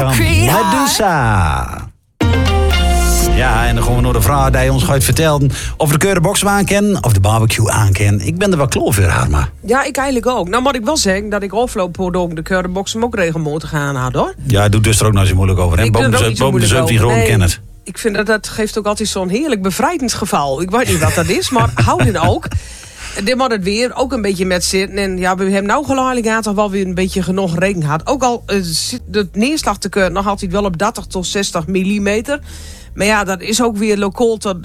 van Medusa. Ja, en dan gaan we naar de vraag die ons gaat vertellen of de keurenboxen aankennen of de barbecue aankennen. Ik ben er wel klaar voor, Harma. Ja, ik eigenlijk ook. Nou moet ik wel zeggen dat ik afgelopen de keurenboxen ook regelmatig aan had, hoor. Ja, doet dus er ook nou zo moeilijk over. En boven de 17 gewoon kennen het. Ik vind dat geeft ook altijd zo'n heerlijk bevrijdingsgeval. Ik weet niet wat dat is, maar houd dit ook. Dit moet het weer ook een beetje met zitten. En ja, we hebben nou gelijk toch wel weer een beetje genoeg regen gehad. Ook al de neerslag te kunnen nog altijd wel op 30 tot 60 millimeter. Maar ja, dat is ook weer lokaal tot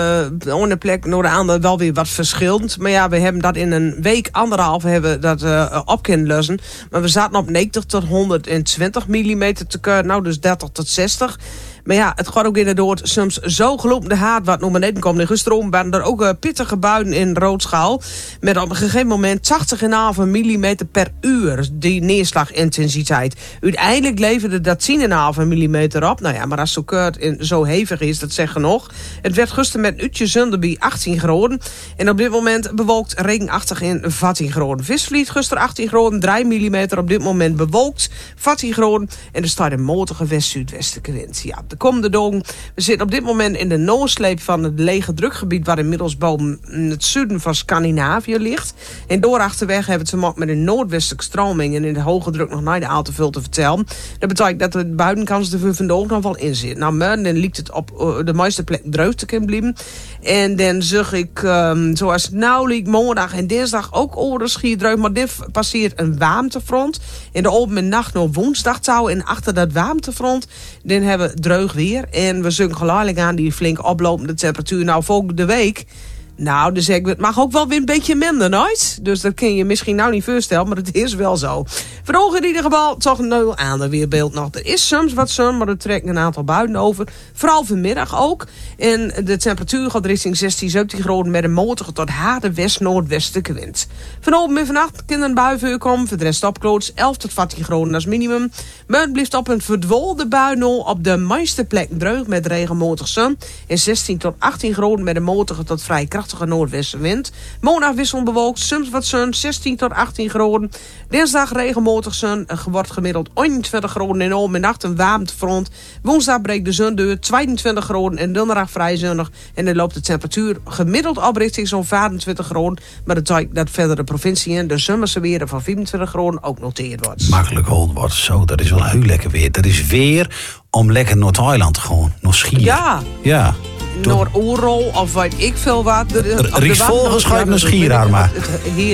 de ene plek naar de andere wel weer wat verschillend. Maar ja, we hebben dat in een week, anderhalf hebben dat op kunnen lossen. Maar we zaten op 90 tot 120 millimeter te kunnen. Nou, dus 30 tot 60. Maar ja, het gaat ook inderdaad soms zo gelopende haat wat naar beneden komt in gestroomd. waren er ook pittige buien in Roodschaal. Met op een gegeven moment 80,5 millimeter per uur die neerslagintensiteit. Uiteindelijk leverde dat 10,5 millimeter op. Nou ja, maar als zo hevig is, dat zegt genoeg. Het werd gisteren met een uurtje zonder bij 18 graden. En op dit moment bewolkt regenachtig in 14 graden. Visvliet gisteren 18 graden, 3 millimeter op dit moment bewolkt. 14 graden en er staat een matige west-zuidwestelijke wind. Ja, de komende dagen. We zitten op dit moment in de noosleep van het lege drukgebied waar inmiddels boven het zuiden van Scandinavië ligt. En door achterweg hebben ze met een noordwestelijke stroming en in de hoge druk nog naar de aal te veel te vertellen. Dat betekent dat de buitenkans er voor vandaag nog wel in zit. Nou, dan liep het op de meeste plekken droog te kunnen blijven. En dan zag ik, zoals het nou liep, maandag en dinsdag ook oorderschier droog. Maar dit passeert een warmtefront. In de open nacht naar woensdag touw. En achter dat warmtefront, dan hebben we droog weer. En we zullen geleidelijk aan die flink oplopende temperatuur. Nou, volgende week. Nou, dus het mag ook wel weer een beetje minder, nooit. Dus dat kun je misschien nou niet voorstellen, maar het is wel zo. Vandaag in ieder geval toch een nul aan de weerbeeld nog. Er is soms wat zon, maar er trekken een aantal buien over. Vooral vanmiddag ook. En de temperatuur gaat richting 16, 17 graden met een matige tot harde west-noordwestelijke wind. Vanavond en vannacht kan een bui voorkomen. Voor de rest opkloots 11 tot 14 graden als minimum. Maar het blijft op een verdwolde bui nul op de meeste plekken droog met regenmatig zon. En 16 tot 18 graden met een matige tot vrij krachtige noordwestenwind. Maandag wisselend bewolkt, soms wat zon, 16 tot 18 graden. Dinsdag regenmatig zon, wordt gemiddeld 21 graden en om en nacht een warmtefront. Woensdag breekt de zon door, 22 graden en donderdag vrij zonnig. En dan loopt de temperatuur gemiddeld op richting zo'n 25 graden. Maar dat betekent dat verder de provincie in de zomerse weer van 25 graden ook noteerd wordt. Makkelijk hold wordt zo, dat is wel heel lekker weer. Dat is weer om lekker Noord-Eiland gewoon, nog Schier. Ja. Noord-Oerol of weet ik veel wat. Rijksvolgers ga ik naar Schier, Harma.